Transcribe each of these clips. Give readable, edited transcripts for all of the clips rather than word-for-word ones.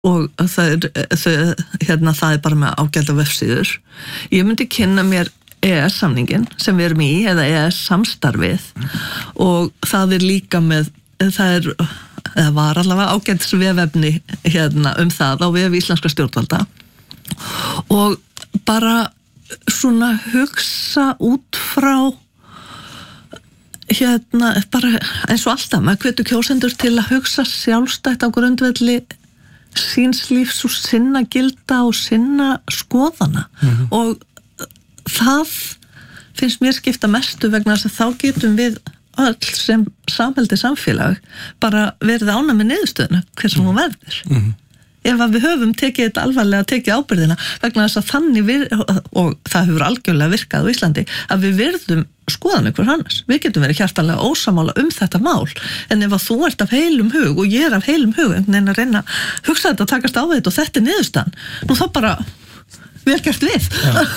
og það er bara með ágæta vefsíður. Ég myndi kynna mér EES-samningin sem við erum í, eða EES-samstarfið, og það er líka með, það var allavega ágætis vefefni það á vef íslenska stjórnvalda, og bara svona hugsa út frá bara eins og alltaf, maður hvetur kjósendur til að hugsa sjálfstætt á grundvelli síns lífs og sinna gilda og sinna skoðana og það finnst mér skipta mestu vegna þess að þá getum við öll sem samfeldi samfélag bara verið ánægð með niðurstöðuna hver sem hún verður. Ef að við höfum tekið þetta alvarlega, tekið ábyrgðina vegna þess að þannig og það hefur algjörlega virkað á Íslandi, að við virðum skoðan einhver annars. Við getum verið hjartanlega ósammála þetta mál, en ef að þú ert af heilum hug og ég er af heilum hug, en að reyna að hugsa þetta, takast á þetta og þetta er niðurstaðan, nú þá bara vel gert við.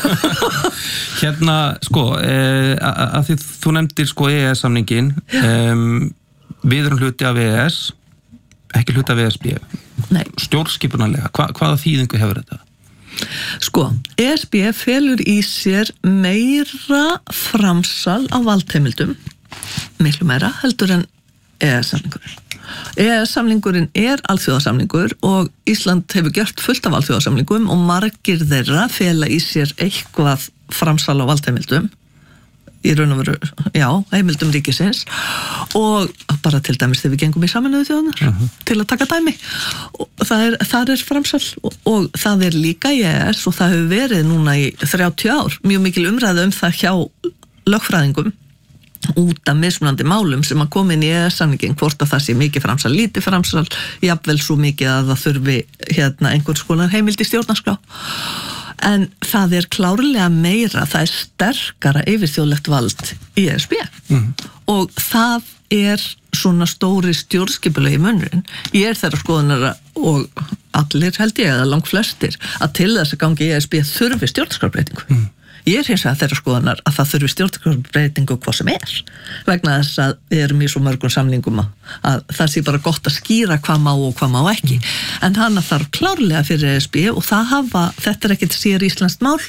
Að því þú nefndir EES-samningin, við erum hluti af EES, ekki hluti af ESB. Nei. Stjórnskipunarlega, hvaða þýðingu hefur þetta? ESB felur í sér meira framsal á valdheimildum, miklu meira heldur en EES-samningurinn. EES-samningurinn er alþjóðasamningur og Ísland hefur gert fullt af alþjóðasamningum og margir þeirra fela í sér eitthvað framsal á valdheimildum, í raun og veru, heimildum ríkisins, og bara til dæmis þegar við gengum í Sameinuðu þjóðirnar til að taka dæmi. Þar er framsal og það er líka í EES og það hefur verið núna í 30 ár, mjög mikil umræða það hjá lögfræðingum út af mismunandi málum sem að koma inn í EES-samningin, hvort að það sé mikið framsal, lítið framsal, jafnvel svo mikið að það þurfi einhvers konar heimild í stjórnarskrá. En það er klárlega meira, það er sterkara yfirþjóðlegt vald í ESB og það er svona stóri stjórnskipulegi munurinn. Ég er þeirra skoðunar og allir held ég, eða langt flestir, að til þess að gangi í ESB þurfi stjórnarskrárbreytingu. Ég er hins vegar þeirra skoðunar að það þurfi stjórnarskrárbreytingu hvað sem er, vegna þess að við erum í svo mörgum samningum að það sé bara gott að skýra hvað má og hvað má ekki. En hana þarf klárlega fyrir ESB og þetta er ekkert sér íslenskt mál,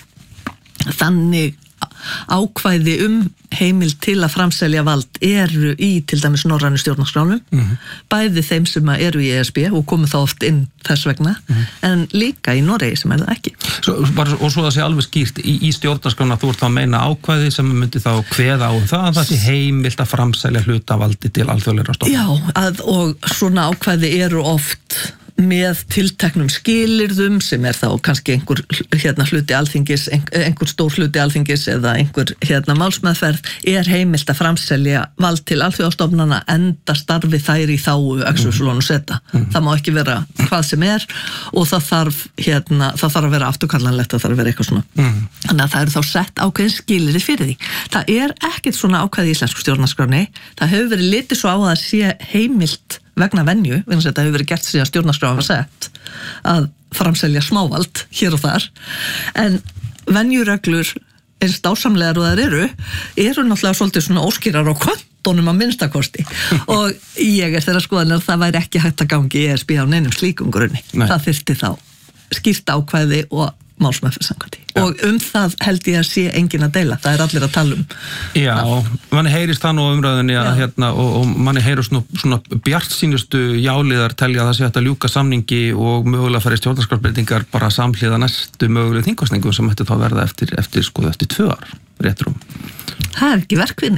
þannig ákvæði heimild til að framselja vald eru í til dæmis norrænu stjórnarskránum, bæði þeim sem eru í ESB og komu þá oft inn þess vegna, en líka í Noregi sem það ekki. Og svo það sé alveg skýrt í stjórnarskrána, þú ert þá að meina ákvæði sem myndi þá kveða á það sé heimilt að framselja hlutavaldi til alþjóðlegra stofnana. Já, og svona ákvæði eru oft með tilteknum skilyrðum sem er þá kannski einhver hluti alþingis, einhver stór hluti alþingis eða einhver málsmeðferð er heimilt að framselja vald til alþjóðastofnana enda starfi þær í þágu X,Y og Z. Það má ekki vera hvað sem er og það þarf að vera afturkallanlegt, það þarf að vera eitthvað svona. Þannig að það eru þá sett ákveðin skilyrði fyrir því. Það er ekkert svona ákvæði í íslensku stjórnarskránni. Það hefur verið litið svo á að það sé heimilt vegna venju, vegna þess að þetta hefur verið gert síðan stjórnarskráin var sett að framselja smávald hér og þar, en venjureglur eins dásamlegar og þær eru náttúrulega svolítið svona óskýrar á kvöntunum að minnstakosti og ég er þeirra skoðan að það væri ekki hægt að gangi í ESB á neinum slíkum grunni. Það þyrfti þá skýrt ákvæði og málsmeðferð samkvæmt. Og það held ég að sé enginn að deila, það er allir að tala Já, manni heyrist það nú umræðinni og manni heyrist svona bjartsýnustu jáliðar telja að það sé hægt að ljúka samningi og mögulega fara í stjórnarskrárbreytingar bara samhliða næstu mögulegu þingkosningu sem ætti þá verða eftir 2 ár, réttrum. Það er ekki verkvinni.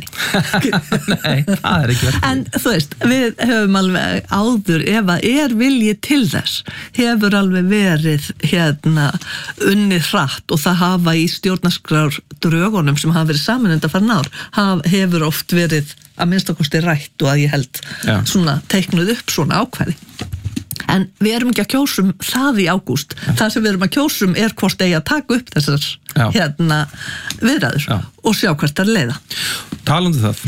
Nei, það er ekki verkvinni. En þú veist, við höfum alveg áður, ef að er vilji til þess, hefur alveg verið unnið hratt og það hafa í stjórnarskrár drögunum sem hafa verið saman undanfarin ár, hefur oft verið að minnstakosti rætt og að ég held svona teiknuð upp svona ákvæði. En við erum ekki að kjósum það í ágúst. Það sem við erum að kjósum er hvort eigi að taka upp þessar viðræður og sjá hvert það leiða. Talandi það,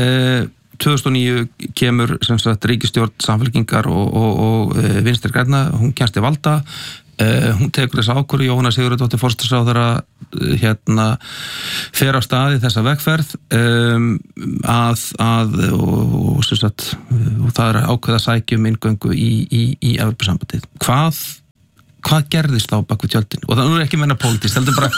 2009 kemur sem sagt ríkisstjórn Samfylkingar og Vinstri grænna, hún kemst til valda, hún tekur þessa ákvörðu, Jóhanna Sigurðardóttir forsætisráðherra fer á staði þessa vegferð og það er ákveð að sækja inngöngu í Evrópusambandið. Hvað hvað gerðist þá bak við tjöldin? Og það er ekki meina pólitískt, heldur bara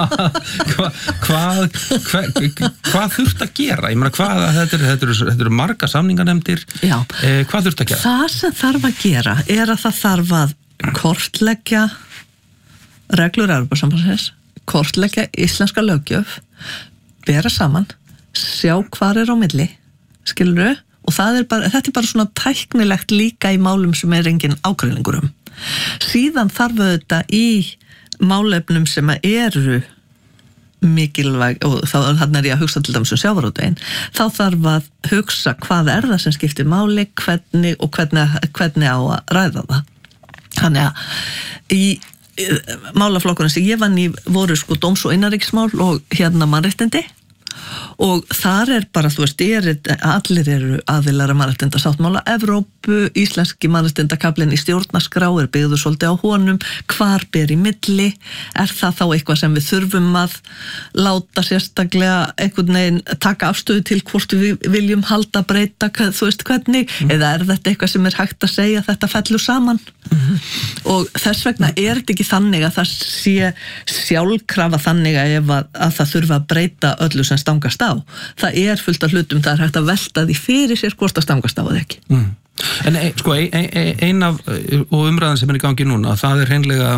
hvað þurft að gera? Ég meina, þetta eru marga samninganemndir. Já. Hvað þurft að gera? Það sem þarf að gera að það þarf að kortleggja reglur Evrópusambandsins, kortleggja íslenska löggjöf, bera saman, sjá hvar á milli, skilurðu? Og þetta er bara svona tæknilegt líka í málum sem engin ágreiningur Síðan þarf þetta í málefnum sem eru mikilvæg, og þannig ég að hugsa til dæmis sjávarútveginn, þá þarf að hugsa hvað það sem skiptir máli, hvernig á að ræða það. Þannig að í málaflokkurinn sem ég vann í voru dóms- og innanríkismál og mannréttindi og þar bara, þú veist, allir eru aðilar að mannréttindasáttmála Evrópu, íslenski mannréttindakaflinn í stjórnarskrá byggður svolítið á honum, hvar ber í milli, það þá eitthvað sem við þurfum að láta sérstaklega einhvern veginn taka afstöðu til hvort við viljum halda breyta, þú veist hvernig, eða þetta eitthvað sem hægt að segja þetta fellur saman og þess vegna þetta ekki þannig að það sé sjálfkrafa þannig að það þurfa að breyta öllu sem stangast á. Það fullt af hlutum, það hægt að velta því fyrir sér hvort að stangast á það ekki. En ein af og umræðan sem í gangi núna, það hreinlega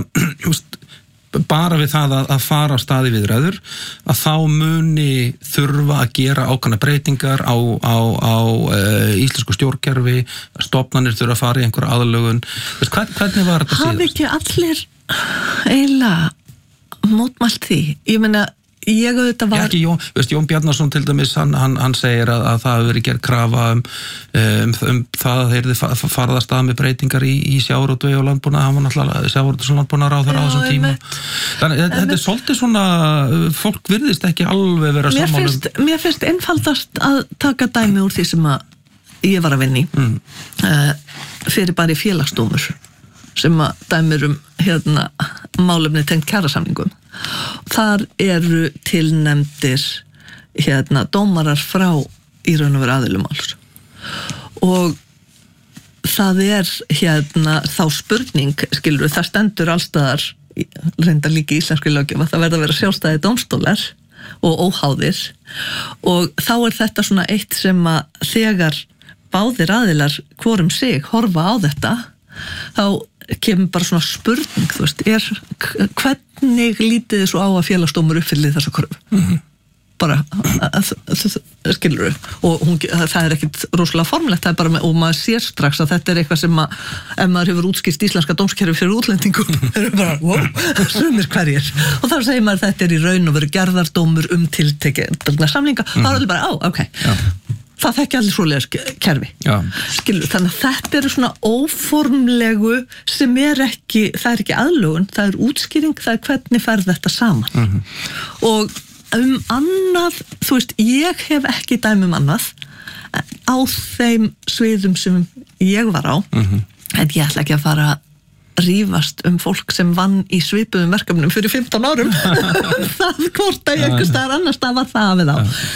bara við það að fara á staði viðræður, að þá muni þurfa að gera ákveðnar breytingar á íslensku stjórnkerfi, stofnanir þurfa að fara í einhverja aðlögun. Hvernig var þetta síðast? Hafi ekki allir eiginlega mótmælt því? Ég meina, ég auðvitað var... Jón Bjarnason til dæmis, hann segir að það hefur verið gerð krafa það að þeir farða stað með breytingar í sjávarútvegi og landbúnað, hann var náttúrulega sjávarútvegs- og landbúnaðarráðherra á þessum tíma. Þannig þetta er svolítið svona, fólk virðist ekki alveg vera sammála. Mér finnst einfaldast að taka dæmi úr því sem að ég var að vinna í, fyrir bara í félagsdómur, sem að dæmir málefni tengt kjarasamningum. Þar eru tilnefndir dómarar frá í raun og veru aðilum máls og það þá spurning, skilur, það stendur allstaðar, reyndar líka í íslenskri löggjöf, að það verða að vera sjálfstæði dómstólar og óháðir og þá þetta svona eitt sem að þegar báðir aðilar hvorum sig horfa á þetta, þá kemur bara svona spurning, þú veist, hvernig lítið þið svo á að félagsdómur uppfylli þessa kröfu? Bara, skilur og það ekkit rosalega formlegt, það bara og maður sér strax að þetta eitthvað sem að, ef maður hefur útskýrt íslenska dómskerfi fyrir útlendingum, bara, wow, sumir hverjir, og þá segir maður þetta í raun og veru gerðardómur tiltekna samlinga, þá allir bara, ok, það þekki allir svoleiðis kerfi. Skilur, þannig að þetta svona óformlegu sem ekki, það ekki aðlögun, það útskýring, það hvernig fer þetta saman. Og annað, þú veist, ég hef ekki dæmi annað á þeim sviðum sem ég var á, en ég ætla ekki að fara rífast fólk sem vann í svipuðum verkefnum fyrir 15 árum það hvort að einhvers staðar annars stað var það við á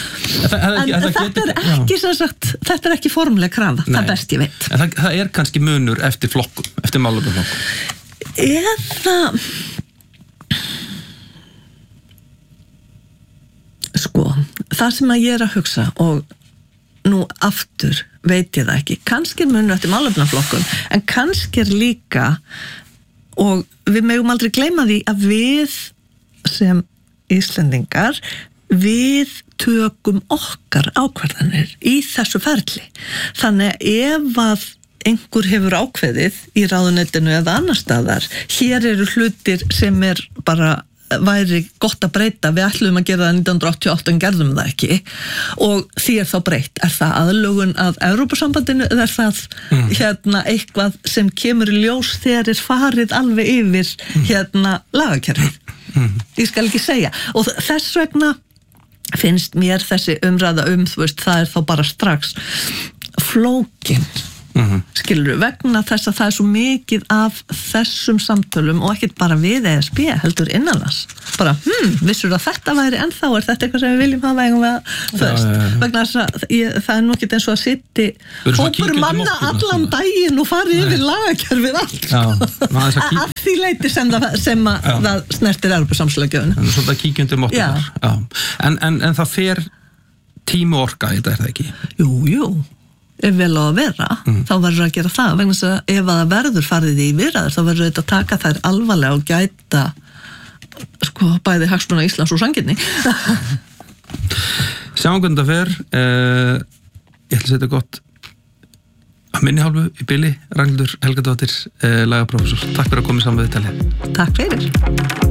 en þetta ekki sem sagt, þetta ekki formleg krafa, það best ég veit en það kannski munur eftir flokkum, eftir málefnaflokkum eða sko, það sem að ég að hugsa og nú aftur veit ég það ekki, kannski munur eftir málefnaflokkum, en kannski líka og við megum aldrei gleyma því að við sem Íslendingar við tökum okkar ákvarðanir í þessu ferli þannig ef að einhver hefur ákveðið í ráðuneytinu eða annar staðar, hér eru hlutir sem bara væri gott að breyta, við ætlum að gera það 1988 en gerðum það ekki og því þá breytt, það aðlögun að Evrópusambandinu eða það eitthvað sem kemur í ljós þegar farið alveg yfir lagakerfið ég skal ekki segja og þess vegna finnst mér þessi umræða þú veist, það þá bara strax flókin skilurðu, vegna þess að það svo mikið af þessum samtölum og ekkert bara við ESB heldur innanlands, bara, vissur að þetta væri ennþá, þetta eitthvað sem við viljum hafa eigum við, vegna þess að það nú ekkert eins og að sitti hópur manna allan daginn og fari yfir lagakerfið allt að því leiti sem það snertir Evrópusamstöðulöggjöfina. Svolítið kíkjandi móttunar. En það fer tími og orka í þetta, það ekki? Jú. Ef vel á að vera, þá verður að gera það vegna þess að ef það verður farið í viðræður, þá verður þetta að taka þær alvarlega og gæta bæði hagsmuna Íslands og sanngirni. Sjáum hvernig það fer. Ég ætla að setja gott að minni hálfu í bili. Ragnhildur Helgadóttir, lagaprófessor. Takk fyrir að koma saman við tali. Takk fyrir.